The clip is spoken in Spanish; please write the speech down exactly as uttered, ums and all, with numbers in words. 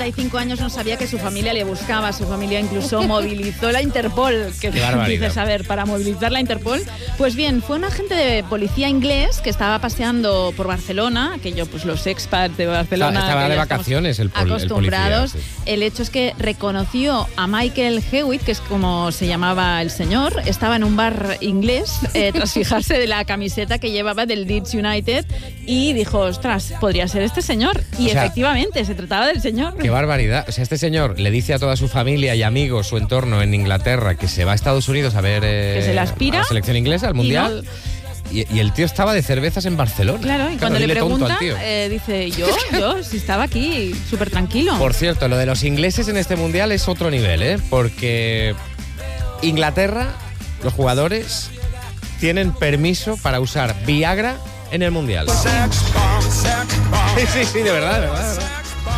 y cinco años no sabía que su familia le buscaba. Su familia incluso movilizó la Interpol. Que dices, a ver, para movilizar la Interpol. Pues bien, fue un agente de policía inglés que estaba paseando por Barcelona, que yo, pues los expats de Barcelona... Estaba de vacaciones el, pol, acostumbrados. el policía. Sí. El hecho es que reconoció a Michael Hewitt, que es como se llamaba el señor. Estaba en un bar inglés eh, tras fijarse de la camiseta que llevaba del Leeds United y dijo, ostras, podría ser este señor. Y o sea, efectivamente, se trataba del señor. ¡Qué barbaridad! O sea, este señor le dice a toda su familia y amigos, su entorno en Inglaterra, que se va a Estados Unidos a ver eh, que se la aspira, a la selección inglesa, al Mundial. Y, y el tío estaba de cervezas en Barcelona. Claro, y claro, cuando le pregunta, eh, dice, yo, yo, si estaba aquí súper tranquilo. Por cierto, lo de los ingleses en este Mundial es otro nivel, ¿eh? Porque Inglaterra, los jugadores, tienen permiso para usar Viagra en el Mundial. Sí, sí, sí, de verdad, de verdad, de verdad.